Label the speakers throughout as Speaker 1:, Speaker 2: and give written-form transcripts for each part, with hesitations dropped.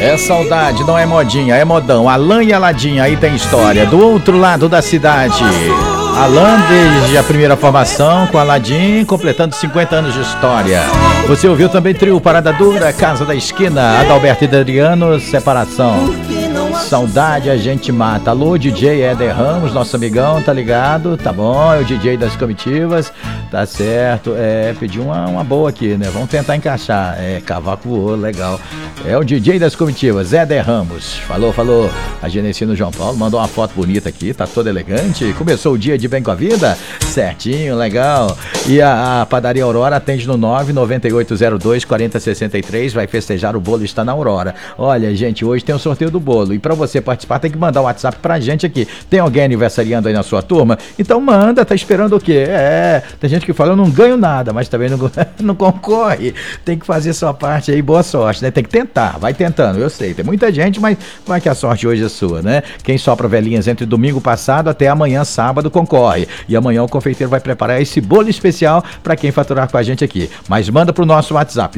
Speaker 1: É saudade, não é modinha, é modão. Alan e Aladinha, aí tem história. Do outro lado da cidade. Alan desde a primeira formação com Aladim, completando 50 anos de história. Você ouviu também trio Parada Dura, Casa da Esquina, Adalberto e Adriano, Separação. Saudade a gente mata. Alô, DJ Éder Ramos, nosso amigão, tá ligado? Tá bom, é o DJ das comitivas, tá certo. Pediu uma boa aqui, né? Vamos tentar encaixar. Cavaco voou, legal. É o DJ das comitivas, Éder Ramos. Falou. A Genecino João Paulo mandou uma foto bonita aqui, tá toda elegante. Começou o dia de bem com a vida? Certinho, legal. E a Padaria Aurora atende no 99802-4063. Vai festejar, o bolo está na Aurora. Olha, gente, hoje tem o sorteio do bolo. E pra você participar, tem que mandar um WhatsApp pra gente aqui. Tem alguém aniversariando aí na sua turma? Então manda, tá esperando o quê? Tem gente que fala, eu não ganho nada, mas também não concorre. Tem que fazer sua parte aí, boa sorte, né? Tem que tentar, vai tentando, eu sei. Tem muita gente, mas vai que a sorte hoje é sua, né? Quem sopra velhinhas entre domingo passado até amanhã, sábado, concorre. E amanhã o confeiteiro vai preparar esse bolo especial pra quem faturar com a gente aqui. Mas manda pro nosso WhatsApp,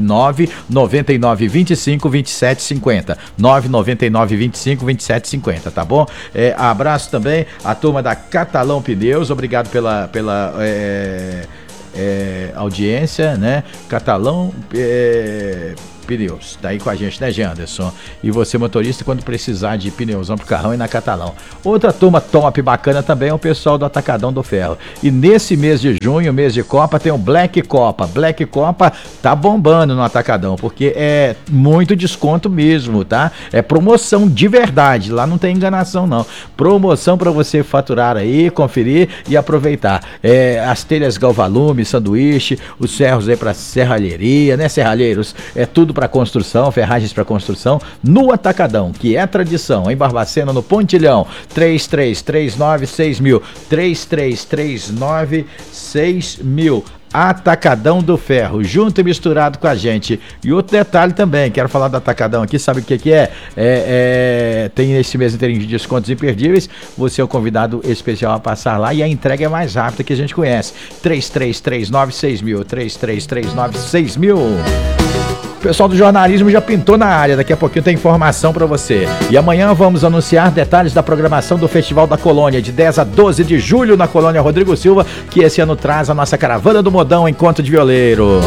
Speaker 1: 999252750. 999252750, tá bom? Abraço também a turma da Catalão Pneus, obrigado pela audiência, né? Catalão Pneus, tá aí com a gente, né, Janderson? E você, motorista, quando precisar de pneuzão pro carrão, é na Catalão. Outra turma top, bacana também é o pessoal do Atacadão do Ferro. E nesse mês de junho, mês de Copa, tem o Black Copa. Black Copa tá bombando no Atacadão, porque é muito desconto mesmo, tá? É promoção de verdade, lá não tem enganação não. Promoção para você faturar aí, conferir e aproveitar. As telhas Galvalume, sanduíche, os ferros aí pra serralheria, né, serralheiros? É tudo para construção, ferragens para construção, no Atacadão, que é tradição, em Barbacena, no Pontilhão, 33396000, 33396000. Atacadão do Ferro, junto e misturado com a gente. E outro detalhe também, quero falar do Atacadão aqui, sabe o que é? Tem esse mês inteirinho de descontos imperdíveis, você é o convidado especial a passar lá e a entrega é mais rápida que a gente conhece. 33396000, 33396000. O pessoal do jornalismo já pintou na área, daqui a pouquinho tem informação para você. E amanhã vamos anunciar detalhes da programação do Festival da Colônia, de 10 a 12 de julho na Colônia Rodrigo Silva, que esse ano traz a nossa Caravana do Modão, Encontro de Violeiro.